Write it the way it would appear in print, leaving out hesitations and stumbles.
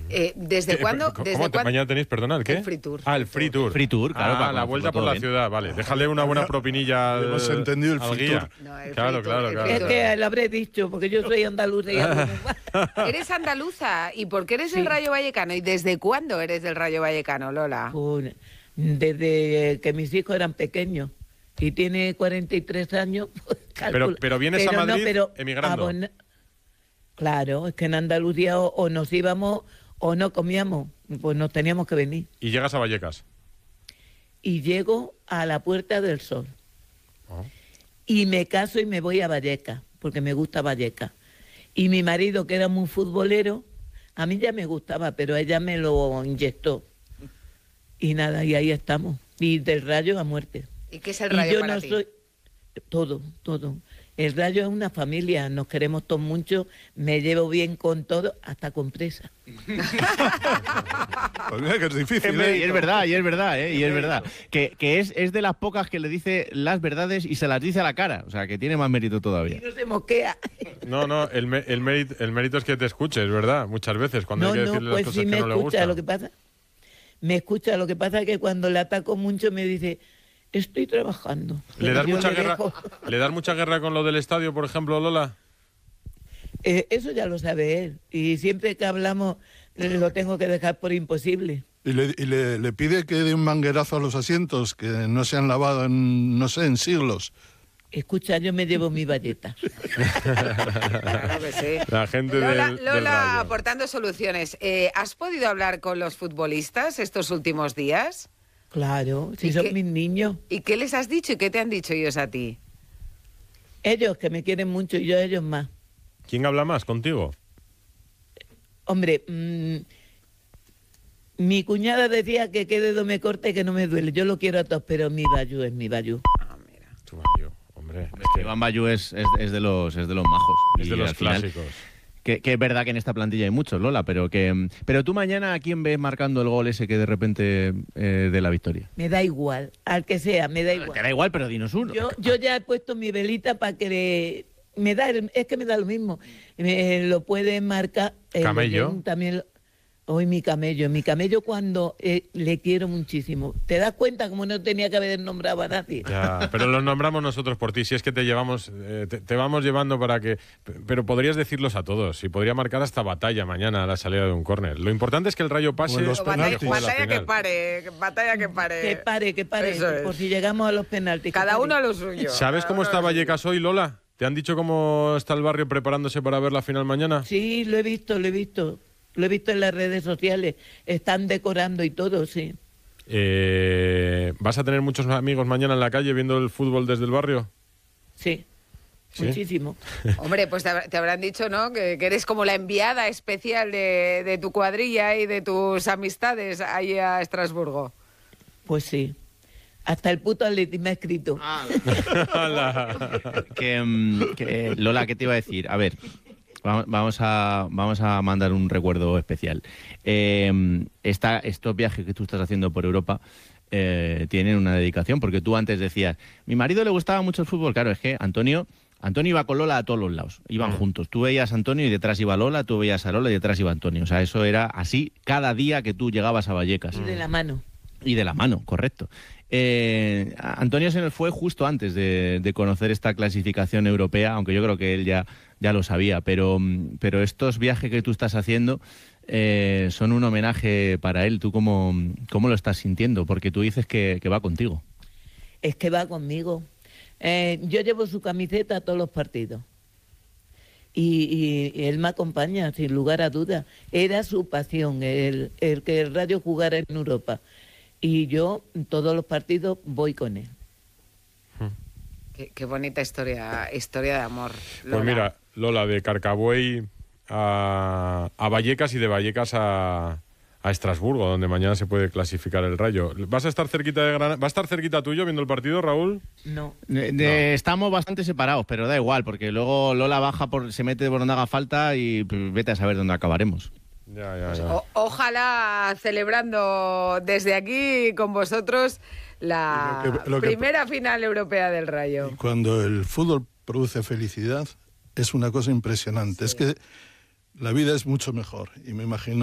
¿Desde cuándo? ¿Cómo mañana tenéis, perdona, el qué? El Free Tour. El Free Tour. Free Tour, claro. La vuelta por la ciudad, vale. Déjale una buena propinilla al, hemos entendido el al Free guía. Tour. No, el Claro, Free Tour, claro, el claro. Free Es Tour. que lo habré dicho, porque yo soy andaluza y hablo muy mal. Eres andaluza. ¿Y por qué eres Sí. del Rayo Vallecano? ¿Y desde cuándo eres del Rayo Vallecano, Lola? Pues, desde que mis hijos eran pequeños. Y tiene 43 años, pues, calcula. Pero vienes a Madrid emigrando. Claro, es que en Andalucía o nos íbamos o no comíamos, pues nos teníamos que venir. Y llegas a Vallecas. Y llego a la Puerta del Sol. Oh. Y me caso y me voy a Vallecas, porque me gusta Vallecas. Y mi marido, que era muy futbolero, a mí ya me gustaba, pero ella me lo inyectó. Y nada, y ahí estamos. Y del Rayo a muerte. ¿Y qué es el Y Rayo yo para no ti? soy... Todo. El Rayo es una familia, nos queremos todos mucho, me llevo bien con todo, hasta con presa. Pues mira que es difícil, Y es verdad, que es de las pocas que le dice las verdades y se las dice a la cara, o sea, que tiene más mérito Y todavía. no se mosquea. No, el mérito es que te escuches, ¿verdad? Muchas veces, cuando hay que decirle las pues cosas sí que me no le escucha, gustan. me escucha, lo que pasa es que cuando le ataco mucho me dice, estoy trabajando. ¿Le das Yo mucha le guerra? dejo. ¿Le das mucha guerra con lo del estadio, por ejemplo, Lola? Eso ya lo sabe él, y siempre que hablamos lo tengo que dejar por imposible. Y le pide que dé un manguerazo a los asientos que no se han lavado en, no sé, en siglos. Escucha, yo me llevo mi valleta. Claro que sí. La gente Lola, del Lola Rayo. aportando soluciones. ¿Has podido hablar con los futbolistas estos últimos días? Claro, si ¿Y son qué? mis niños. ¿Y qué les has dicho y qué te han dicho ellos a ti? Ellos que me quieren mucho y yo a ellos más. ¿Quién habla más contigo? Hombre, mi cuñada decía que qué dedo me corte y que no me duele. Yo lo quiero a todos, pero mi Bayú es mi Bayú. Ah, mira. Tu Mario, hombre. Es que Iván Bayú es de los majos. Es Y de los al final, clásicos. que es verdad que en esta plantilla hay muchos, Lola, pero tú mañana, ¿a quién ves marcando el gol ese que de repente de la victoria? Me da igual, al que sea, me da Te igual. da igual, pero dinos uno. Yo ya he puesto mi velita para que es que me da lo mismo. Lo puede marcar Camello. León también. Hoy mi camello cuando le quiero muchísimo. ¿Te das cuenta como no tenía que haber nombrado a nadie? Ya, pero los nombramos nosotros por ti. Si es que te llevamos, te vamos llevando para que... Pero podrías decirlos a todos. Y podría marcar hasta batalla mañana a la salida de un córner. Lo importante es que el Rayo pase... O en los O penaltis. batalla que pare, batalla que pare. Que pare, Eso es. por si llegamos a los penaltis. que Cada pare. uno a lo suyo. ¿Sabes Cada cómo uno está a lo suyo. Vallecas hoy, Lola? ¿Te han dicho cómo está el barrio preparándose para ver la final mañana? Sí, lo he visto. Lo he visto en las redes sociales. Están decorando y todo, sí. ¿Vas a tener muchos amigos mañana en la calle viendo el fútbol desde el barrio? Sí, ¿Sí? muchísimo. Hombre, pues te habrán dicho, ¿no? Que eres como la enviada especial de tu cuadrilla y de tus amistades ahí a Estrasburgo. Pues sí. Hasta el puto Atleti me ha escrito. Lola, ¿qué te iba a decir? A ver, vamos a mandar un recuerdo especial. Estos viajes que tú estás haciendo por Europa tienen una dedicación, porque tú antes decías, mi marido le gustaba mucho el fútbol. Claro, es que Antonio iba con Lola a todos los lados, iban juntos. Tú veías a Antonio y detrás iba Lola, tú veías a Lola y detrás iba Antonio. O sea, eso era así cada día que tú llegabas a Vallecas. Y de la mano. Y de la mano, correcto. Antonio se nos fue justo antes de conocer esta clasificación europea, aunque yo creo que él ya lo sabía, pero estos viajes que tú estás haciendo son un homenaje para él. ¿Tú cómo lo estás sintiendo? Porque tú dices que va contigo. Es que va conmigo. Yo llevo su camiseta a todos los partidos. Y él me acompaña, sin lugar a dudas. Era su pasión, el que el Rayo jugara en Europa. Y yo, en todos los partidos, voy con él. Qué bonita historia de amor, Lola. Pues mira, Lola, de Carcabuey a Vallecas y de Vallecas a Estrasburgo, donde mañana se puede clasificar el Rayo. ¿Vas a estar cerquita de Granada? ¿Va a estar cerquita tuyo viendo el partido, Raúl? No. Estamos bastante separados, pero da igual, porque luego Lola baja, se mete por donde haga falta y vete a saber dónde acabaremos. Ya. Ojalá celebrando desde aquí con vosotros la Lo que- primera final europea del Rayo. Y cuando el fútbol produce felicidad, es una cosa impresionante. Es que la vida es mucho mejor. Y me imagino